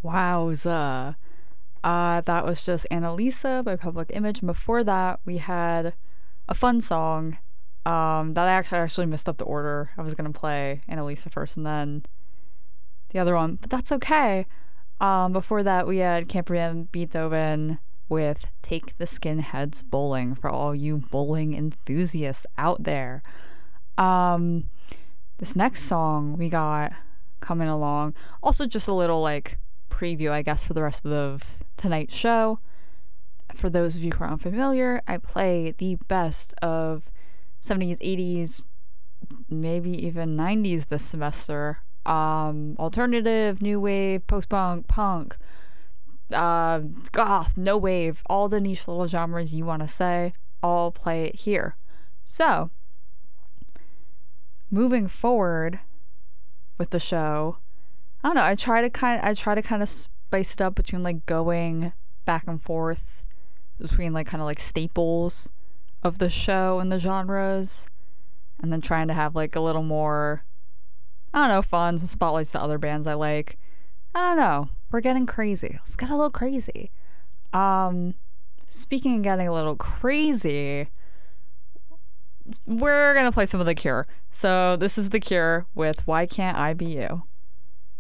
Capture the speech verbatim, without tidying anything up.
Wowza. Uh, that was just Annalisa by Public Image. And before that, we had a fun song um, that I actually, actually messed up the order. I was going to play Annalisa first and then the other one, but that's okay. Um, before that, we had Campion Beethoven with Take the Skinheads Bowling for all you bowling enthusiasts out there. Um, this next song we got coming along, also just a little like preview, I guess, for the rest of the, tonight's show. For those of you who are unfamiliar, I play the best of seventies, eighties, maybe even nineties this semester. Um, alternative, new wave, post-punk, punk, uh, goth, no wave, all the niche little genres you want to say, I'll play it here. So, moving forward with the show, I don't know, I try to kind I try to kind of spice it up between like going back and forth between like kind of like staples of the show and the genres, and then trying to have like a little more, I don't know, fun, some spotlights to other bands I like. I don't know. We're getting crazy. Let's get a little crazy. Um, speaking of getting a little crazy, we're gonna play some of The Cure. So this is The Cure with Why Can't I Be You?